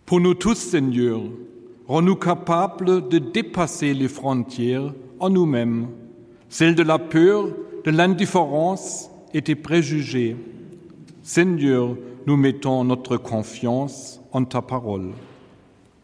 Pour nous tous, Seigneur, rends-nous capables de dépasser les frontières en nous-mêmes, celles de la peur, de l'indifférence et des préjugés. Seigneur, nous mettons notre confiance en ta parole.